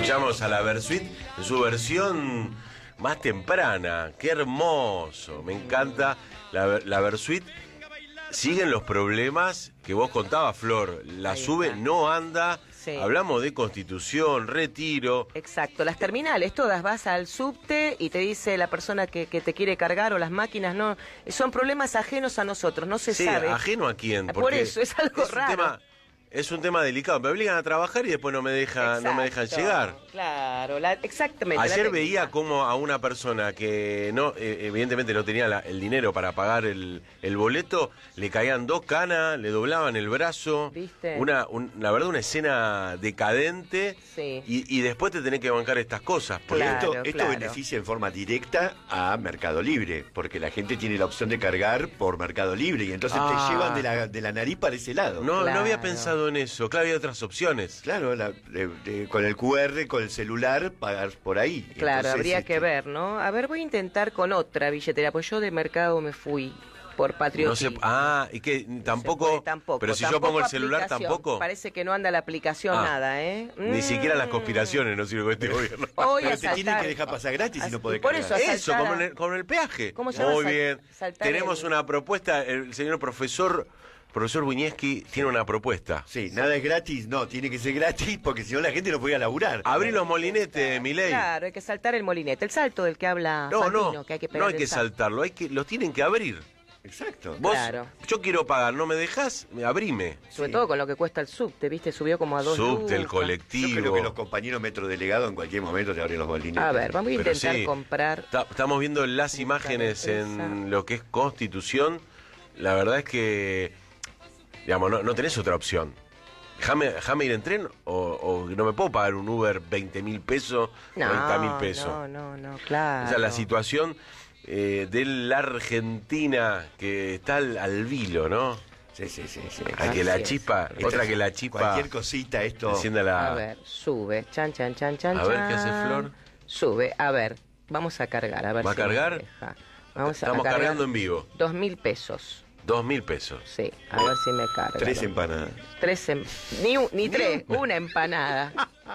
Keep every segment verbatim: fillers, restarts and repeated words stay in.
Escuchamos a la Versuit en su versión más temprana. ¡Qué hermoso! Me encanta la, la Versuit. Siguen los problemas que vos contabas, Flor. La SUBE no anda. Sí. Hablamos de Constitución, Retiro. Exacto, las terminales, todas, vas al subte y te dice la persona que, que te quiere cargar o las máquinas, no, son problemas ajenos a nosotros, no se sí, sabe. ¿Ajeno a quién? Porque por eso, es algo es raro. Un tema, es un tema delicado, me obligan a trabajar y después no me, deja, no me dejan llegar. Claro, la, exactamente. Ayer veía cómo a una persona que no eh, evidentemente no tenía la, el dinero para pagar el, el boleto, le caían dos canas, le doblaban el brazo. ¿Viste? Una, un, la verdad, una escena decadente. Sí. Y, y después te tenés que bancar estas cosas. Porque claro, esto, esto claro. beneficia en forma directa a Mercado Libre, porque la gente tiene la opción de cargar por Mercado Libre y entonces Ah. te llevan de la, de la nariz para ese lado. No, Claro. no había pensado en eso. Claro, había otras opciones. Claro, la- de- de- con el cu erre, con el celular, pagar por ahí. Claro, Entonces, habría este, que ver, ¿no? A ver, voy a intentar con otra billetera, pues yo de mercado me fui por patriotismo. No sé, ah, y que tampoco, Se puede, tampoco. pero si Tampoco yo pongo el celular aplicación. tampoco. Parece que no anda la aplicación Ah. nada, ¿eh? Ni Mm. siquiera las conspiraciones no sirven con este gobierno. Hoy Pero a te tienen saltar- que dejar pasar gratis y no podés Por cargar. eso, a Eso, saltar con a- el, con el peaje. ¿Cómo se llama? Muy Sal- bien. saltar Tenemos el- una propuesta, el señor profesor, profesor Buñeski tiene una propuesta. Sí, nada es gratis, no, tiene que ser gratis porque si no la gente no puede laburar. Abrí los molinetes, Milei. Claro, hay que saltar el molinete, el salto del que habla No, Santino, no, que hay que no pegar hay el que salto. saltarlo, hay que, los tienen que abrir. Exacto. Vos, Claro. yo quiero pagar, ¿no me dejás? Abrime. Sobre Sí. todo con lo que cuesta el subte, ¿viste? Subió como a dos Subte, el lucas. Yo colectivo. creo que los compañeros metrodelegados en cualquier momento te abren los bolines. A ver, vamos a Pero intentar sí, comprar... ta- estamos viendo las Buscar imágenes empresa. en lo que es Constitución. La verdad es que, digamos, no, no tenés otra opción. Déjame, déjame ir en tren o, o no me puedo pagar un Uber veinte mil pesos, No, treinta mil pesos. no, no, no, claro. O sea, la situación eh, de la Argentina que está al, al vilo, ¿no? Sí, sí, sí, sí. A que Así la es. chispa, Esto otra es- que la chispa Cualquier cosita, esto. encienda la... A ver, sube, chan, chan, chan, chan, A ver, chan. ¿qué hace Flor? Sube, a ver, vamos a cargar, a ver ¿Va a si nos cargar? deja. Vamos a Estamos cargar cargando en vivo. Dos mil pesos, Dos mil pesos. sí, a ver si me carga. Tres ¿no? empanadas. Tres, em- ni, un- ni tres, una empanada.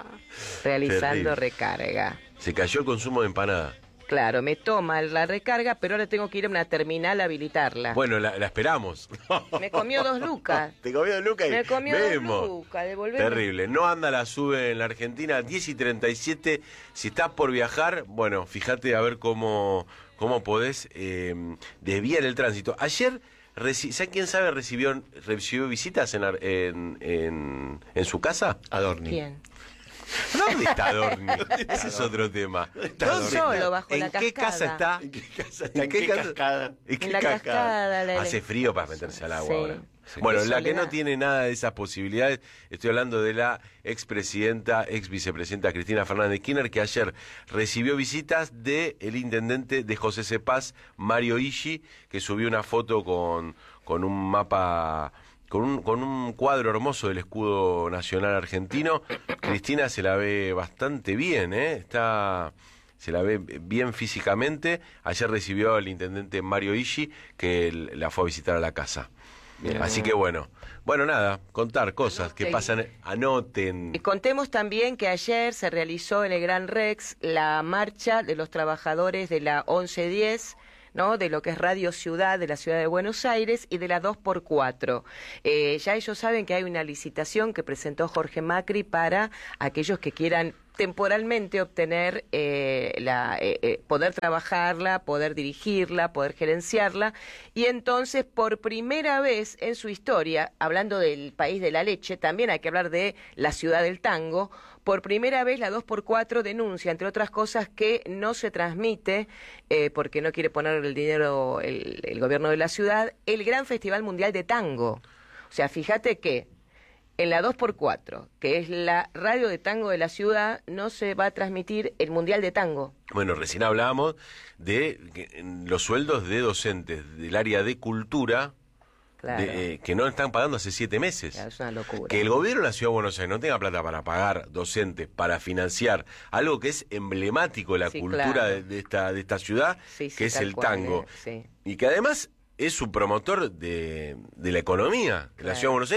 Realizando Terrible. recarga. Se cayó el consumo de empanada. Claro, me toma la recarga, pero ahora tengo que ir a una terminal a habilitarla. Bueno, la, la esperamos. Me comió dos lucas. Te comió dos lucas y Me comió vemos. dos lucas, devolveme. Terrible. No anda la SUBE en la Argentina, diez y treinta y siete. Si estás por viajar, bueno, fíjate a ver cómo, cómo podés eh, desviar el tránsito. Ayer, reci- ¿sabes quién sabe recibió, recibió visitas en, la- en, en, en su casa? Adorni. ¿Quién? ¿Dónde está Adorni? Ese es otro tema. está ¿Dónde- Solo bajo ¿En la qué casa cascada. está? ¿En qué casa está? ¿En qué qué casa? cascada? ¿En qué En la cascada, la- Hace frío para meterse al agua Sí. ahora. Sí. Bueno, Qué la que no soledad. tiene nada de esas posibilidades, estoy hablando de la expresidenta, ex vicepresidenta Cristina Fernández Kirchner, que ayer recibió visitas de el intendente de José Cepaz, Mario Ishi, que subió una foto con, con un mapa, con un, con un cuadro hermoso del escudo nacional argentino. Cristina se la ve bastante bien, ¿eh? Está... se la ve bien físicamente. Ayer recibió al intendente Mario Ishi, que l- la fue a visitar a la casa. Bien. Así que bueno, bueno, nada, contar cosas que Anoten. pasan, anoten. Y contemos también que ayer se realizó en el Gran Rex la marcha de los trabajadores de la once diez, ¿no? De lo que es Radio Ciudad de la Ciudad de Buenos Aires y de la dos por cuatro. Eh, ya ellos saben que hay una licitación que presentó Jorge Macri para aquellos que quieran temporalmente obtener eh, la eh, eh, poder trabajarla, poder dirigirla, poder gerenciarla, y entonces por primera vez en su historia, hablando del país de la leche, también hay que hablar de la ciudad del tango. Por primera vez la dos por cuatro denuncia, entre otras cosas, que no se transmite, eh, porque no quiere poner el dinero el, el gobierno de la ciudad, el Gran Festival Mundial de Tango. O sea, fíjate que en la dos por cuatro, que es la radio de tango de la ciudad, no se va a transmitir el Mundial de Tango. Bueno, recién hablábamos de que, en los sueldos de docentes del área de cultura, Claro. de, eh, que no están pagando hace siete meses. Claro, es una locura. Que el gobierno de la Ciudad de Buenos Aires no tenga plata para pagar docentes, para financiar algo que es emblemático de la Sí, cultura claro. de, de esta de esta ciudad, Sí, sí, que es tal el cual, tango. eh, sí. Y que además es un promotor de, de la economía de la Claro. Ciudad de Buenos Aires,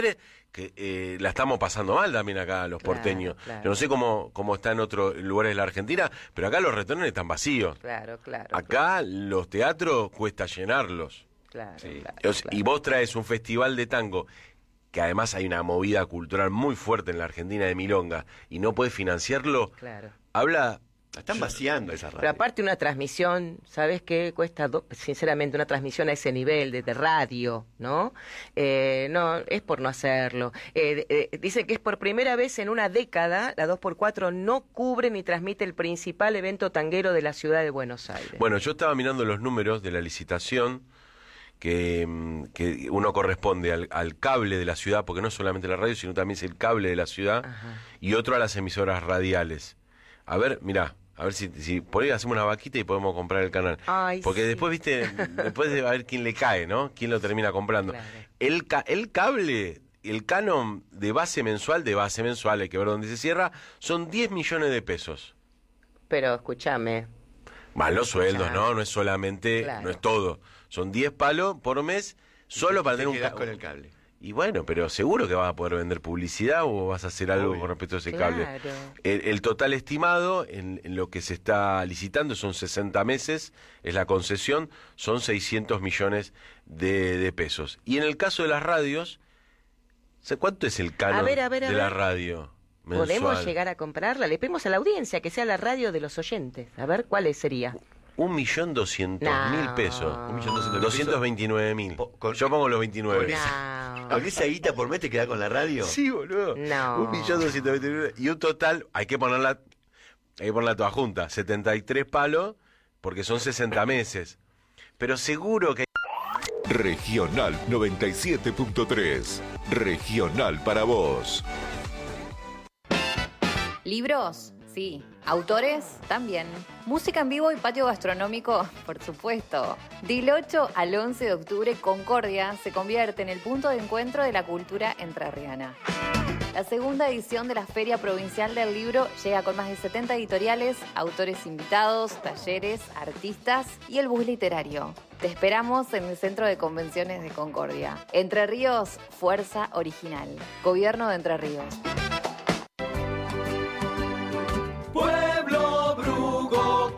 que eh, la estamos pasando mal también acá los Claro, porteños. claro. Yo no sé cómo, cómo está en otros lugares de la Argentina, pero acá los restaurantes están vacíos. Claro, claro. Acá los teatros cuesta llenarlos. Claro, Sí. claro, O sea, claro. Y vos traes un festival de tango, que además hay una movida cultural muy fuerte en la Argentina de milonga, y no puedes financiarlo, Claro. habla... La están vaciando esa radio. Pero aparte una transmisión, ¿sabes qué? Cuesta, do- sinceramente, una transmisión a ese nivel de, de radio, ¿no? Eh, no, es por no hacerlo. Eh, eh, dice que es por primera vez en una década, la dos por cuatro no cubre ni transmite el principal evento tanguero de la ciudad de Buenos Aires. Bueno, yo estaba mirando los números de la licitación, que, mm, que uno corresponde al, al cable de la ciudad, porque no es solamente la radio, sino también es el cable de la ciudad, Ajá. y otro a las emisoras radiales. A ver, mirá, a ver si, si por ahí hacemos una vaquita y podemos comprar el canal. Ay, porque sí. después, viste, después de ver quién le cae, ¿no? Quién lo termina comprando. Claro. El, ca- el cable, el canon de base mensual, de base mensual, hay que ver dónde se cierra, son diez millones de pesos. Pero escúchame, Más los sueldos, Claro. ¿no? No es solamente, Claro. no es todo. Son diez palos por mes solo para Te tener un quedás ca- con el cable. Y bueno, pero seguro que vas a poder vender publicidad o vas a hacer algo Obvio. con respecto a ese Claro. cable. El, el total estimado en, en lo que se está licitando son sesenta meses, es la concesión, son seiscientos millones de, de pesos. Y en el caso de las radios, ¿sé ¿cuánto es el canon A ver, a ver, a de ver. la radio mensual? ¿podemos llegar a comprarla? Le pedimos a la audiencia que sea la radio de los oyentes. A ver, ¿cuál sería? Un millón doscientos mil No. pesos. Un millón doscientos mil Doscientos veintinueve mil. Po- con- Yo pongo los veintinueve. con No. ¿Con esa guita por mes te quedás con la radio? Sí, boludo. No. Un millón doscientos veintinueve. Y un total, hay que ponerla, hay que ponerla toda junta. setenta y tres palos, porque son sesenta meses. Pero seguro que Regional noventa y siete punto tres. Regional para vos. ¿Libros? Sí. ¿Autores? También. Música en vivo y patio gastronómico, por supuesto. Del ocho al once de octubre, Concordia se convierte en el punto de encuentro de la cultura entrerriana. La segunda edición de la Feria Provincial del Libro llega con más de setenta editoriales, autores invitados, talleres, artistas y el bus literario. Te esperamos en el Centro de Convenciones de Concordia. Entre Ríos, fuerza original. Gobierno de Entre Ríos. Pueblo Brugo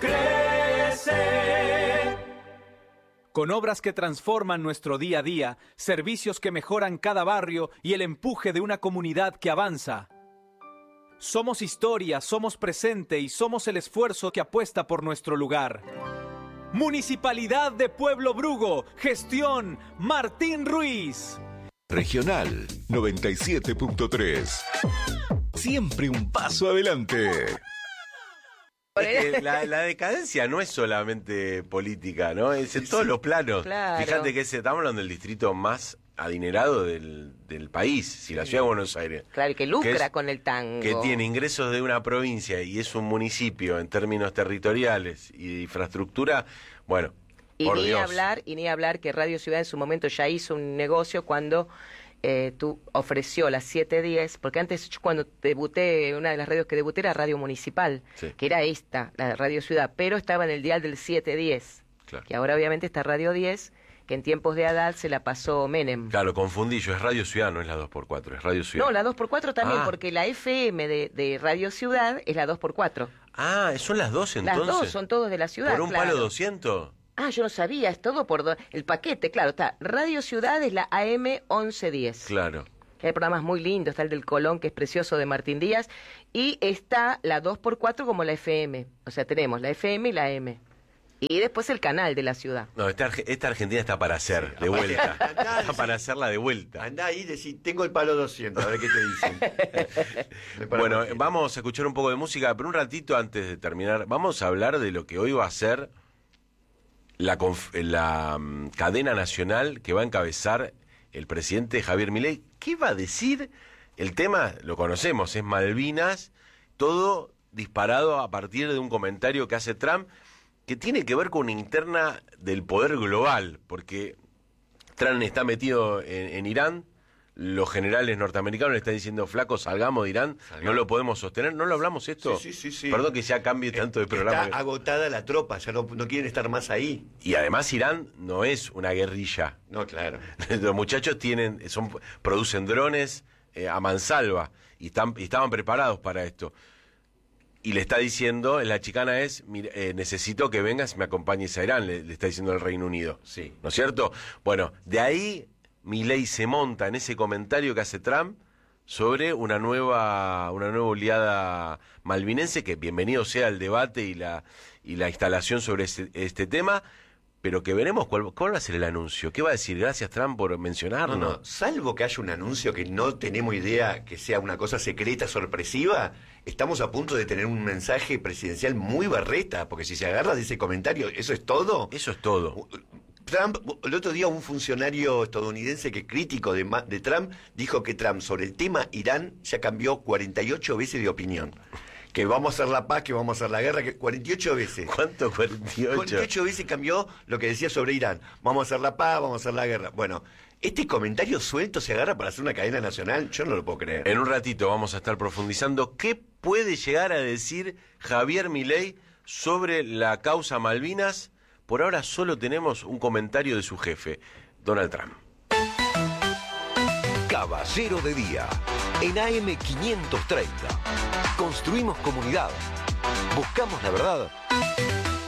crece. Con obras que transforman nuestro día a día, servicios que mejoran cada barrio y el empuje de una comunidad que avanza. Somos historia, somos presente y somos el esfuerzo que apuesta por nuestro lugar. Municipalidad de Pueblo Brugo, gestión Martín Ruiz. Regional noventa y siete punto tres. Siempre un paso adelante. es que la, la decadencia no es solamente política, ¿no? Es en todos los planos. Claro. Fíjate que ese, estamos hablando del distrito más adinerado del, del país, si la ciudad de Buenos Aires. Claro, el que lucra Que es- con el tango. Que tiene ingresos de una provincia y es un municipio en términos territoriales y de infraestructura, bueno, Y por ni Dios. hablar, y ni hablar que Radio Ciudad en su momento ya hizo un negocio cuando eh, tú ofreció las siete diez, porque antes yo cuando debuté, una de las radios que debuté era Radio Municipal, Sí. que era esta, la Radio Ciudad, pero estaba en el dial del siete diez, Claro. que ahora obviamente está Radio diez, que en tiempos de Haddad se la pasó Menem. Claro, confundí yo, es Radio Ciudad, no es la dos por cuatro, es Radio Ciudad. No, la dos por cuatro también, Ah. porque la F M de, de Radio Ciudad es la dos por cuatro. Ah, son las dos entonces. Las dos son todos de la ciudad, ¿Por un claro. palo doscientos? Ah, yo no sabía, es todo por do- el paquete, claro, está Radio Ciudad es la A M once diez. Claro. Hay programas muy lindos, está el del Colón, que es precioso, de Martín Díaz, y está la dos por cuatro como la F M. O sea, tenemos la F M y la M. Y después el canal de la ciudad. No, esta, Arge- esta Argentina está para hacer, de vuelta. Andá, Está para hacerla de vuelta. Andá ahí y decís, tengo el palo doscientos, a ver qué te dicen. Me para Bueno, Martín. vamos a escuchar un poco de música, pero un ratito antes de terminar, vamos a hablar de lo que hoy va a ser la, conf- la mm, cadena nacional que va a encabezar el presidente Javier Milei. ¿Qué va a decir? El tema, lo conocemos, es Malvinas, todo disparado a partir de un comentario que hace Trump, que tiene que ver con una interna del poder global, porque Trump está metido en, en Irán, los generales norteamericanos le están diciendo, flaco, salgamos de Irán, Salgamos. no lo podemos sostener, ¿no lo hablamos esto? Sí, sí, sí, sí. Perdón que ya cambie tanto de programa. Está agotada la tropa, ya no, no quieren estar más ahí. Y además Irán no es una guerrilla. No, claro. Los muchachos tienen, son, producen drones, eh, a mansalva y, están, y estaban preparados para esto. Y le está diciendo, la chicana es, mire, eh, necesito que vengas y me acompañes a Irán, le, le está diciendo el Reino Unido. Sí. ¿No es cierto? Bueno, de ahí Milei se monta en ese comentario que hace Trump sobre una nueva una nueva oleada malvinense, que bienvenido sea el debate y la y la instalación sobre este, este tema, pero que veremos cuál, cuál va a ser el anuncio. ¿Qué va a decir? Gracias, Trump, por mencionarnos. No, no, salvo que haya un anuncio que no tenemos idea que sea una cosa secreta, sorpresiva, estamos a punto de tener un mensaje presidencial muy berreta, porque si se agarra de ese comentario, ¿eso es todo? Eso es todo. Trump, el otro día un funcionario estadounidense que crítico de, de Trump dijo que Trump sobre el tema Irán ya cambió cuarenta y ocho veces de opinión. Que vamos a hacer la paz, que vamos a hacer la guerra, que cuarenta y ocho veces. ¿Cuánto? cuarenta y ocho. cuarenta y ocho veces cambió lo que decía sobre Irán. Vamos a hacer la paz, vamos a hacer la guerra. Bueno, este comentario suelto se agarra para hacer una cadena nacional, yo no lo puedo creer. En un ratito vamos a estar profundizando qué puede llegar a decir Javier Milei sobre la causa Malvinas. Por ahora solo tenemos un comentario de su jefe, Donald Trump. Caballero de Día, en A M quinientos treinta. Construimos comunidad. Buscamos la verdad